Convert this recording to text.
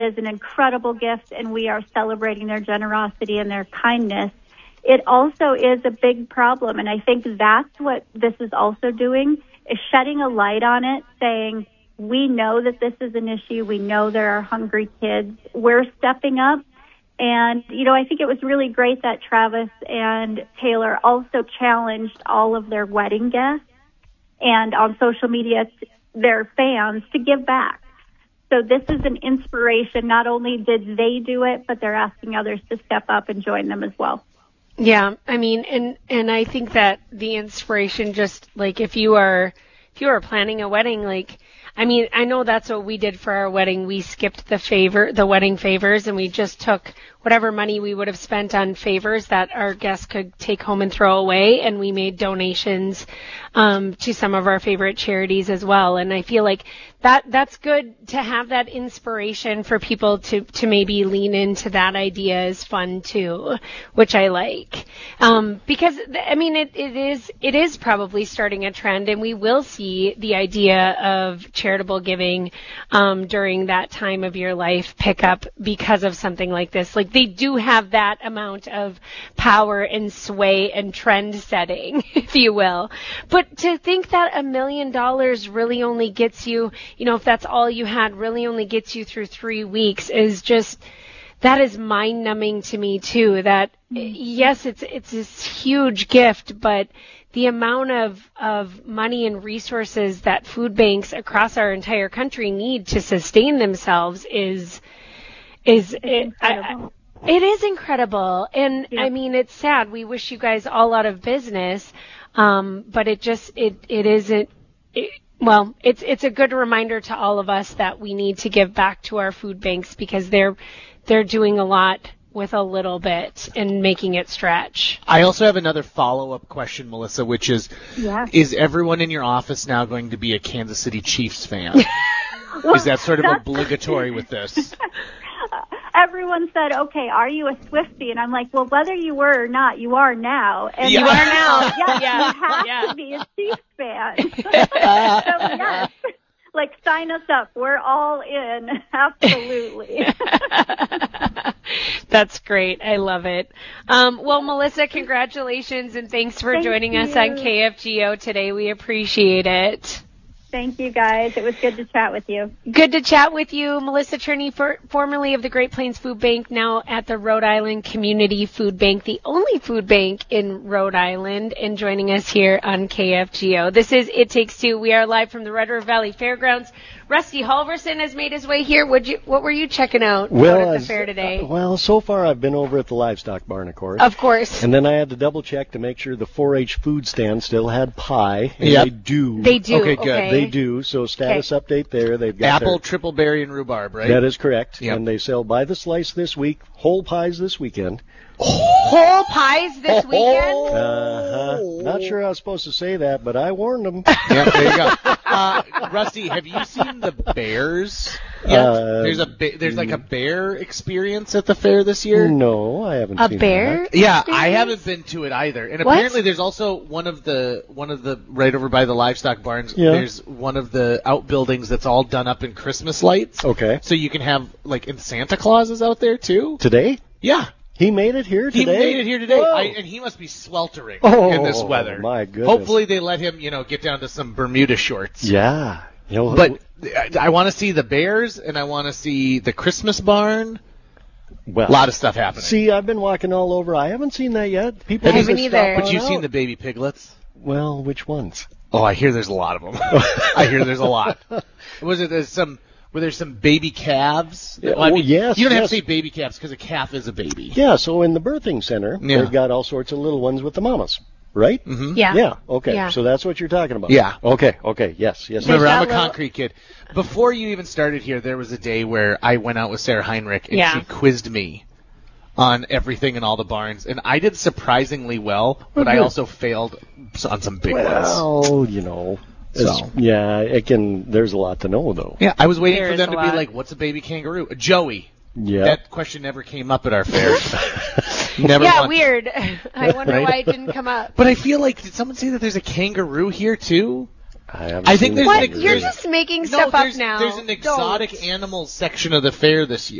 is an incredible gift, and we are celebrating their generosity and their kindness, it also is a big problem. And I think that's what this is also doing, is shedding a light on it, saying, we know that this is an issue. We know there are hungry kids. We're stepping up. And, I think it was really great that Travis and Taylor also challenged all of their wedding guests and on social media, their fans, to give back. So this is an inspiration. Not only did they do it, but they're asking others to step up and join them as well. Yeah, I mean, and I think that the inspiration, just like if you are planning a wedding, like, I mean, I know that's what we did for our wedding. We skipped the wedding favors, and we just took whatever money we would have spent on favors that our guests could take home and throw away, and we made donations to some of our favorite charities as well. And I feel like that's good to have that inspiration for people to maybe lean into that idea is fun too, which I like. Because I mean, it is probably starting a trend, and we will see the idea of charitable giving during that time of your life pick up because of something like this. Like, they do have that amount of power and sway and trend setting, if you will. But to think that $1 million really only gets you, if that's all you had, really only gets you through 3 weeks is just, that is mind-numbing to me too. That yes, it's this huge gift, but the amount of money and resources that food banks across our entire country need to sustain themselves is incredible. It is incredible. And yeah. I mean, it's sad. We wish you guys all out of business. But it's a good reminder to all of us that we need to give back to our food banks, because they're doing a lot with a little bit and making it stretch. I also have another follow-up question, Melissa, which is, Is everyone in your office now going to be a Kansas City Chiefs fan? Well, is that sort of obligatory with this? Everyone said, okay, are you a Swiftie? And I'm like, well, whether you were or not, you are now. And you are now. Yes, you have to be a Chiefs fan. So, yes, like, sign us up. We're all in. Absolutely. That's great. I love it. Well, Melissa, congratulations, and thanks for joining us on KFGO today. We appreciate it. Thank you, guys. It was good to chat with you. Good to chat with you. Melissa Turney, formerly of the Great Plains Food Bank, now at the Rhode Island Community Food Bank, the only food bank in Rhode Island, and joining us here on KFGO. This is It Takes Two. We are live from the Red River Valley Fairgrounds. Rusty Halverson has made his way here. What were you checking out at the fair today? Well, so far I've been over at the livestock barn, of course. Of course. And then I had to double check to make sure the 4-H food stand still had pie. And yep. They do. They do. Okay, good. Okay. They do. So status update there. They've got apple, triple berry, and rhubarb, right? That is correct. Yep. And they sell by the slice this week, whole pies this weekend. Whole pies this weekend? Not sure I was supposed to say that, but I warned them. Yeah, there you go. Rusty, have you seen the bears yet? There's like a bear experience at the fair this year. No, I haven't seen a bear that. Yeah, I haven't been to it either. And what? Apparently there's also one of the right over by the livestock barns. Yeah. There's one of the outbuildings that's all done up in Christmas lights. Okay. So you can have, like, and Santa Claus is out there too. Today? Yeah. He made it here today? He made it here today, and he must be sweltering in this weather. My goodness. Hopefully they let him, get down to some Bermuda shorts. Yeah. But I want to see the bears, and I want to see the Christmas barn. Well, a lot of stuff happening. See, I've been walking all over. I haven't seen that yet. People I haven't either. But you've seen the baby piglets? Well, which ones? Oh, I hear there's a lot of them. I hear there's a lot. Were there some baby calves? Yeah, well, I mean, yes. You don't have to say baby calves because a calf is a baby. Yeah, so in the birthing center, they've got all sorts of little ones with the mamas, right? Mm-hmm. Yeah. Yeah, okay. Yeah. So that's what you're talking about. Yeah. Okay, yes. Remember, I'm a concrete kid. Before you even started here, there was a day where I went out with Sarah Heinrich, and she quizzed me on everything in all the barns, and I did surprisingly well, but I also failed on some big ones. Well, there's a lot to know, though. Yeah, I was waiting for them to be like, what's a baby kangaroo? Joey. Yeah. That question never came up at our fair. Never yeah, once. weird. I wonder why it didn't come up. But I feel like, did someone say that there's a kangaroo here, too? I think there's You're just making stuff up now. There's an exotic animals section of the fair this year.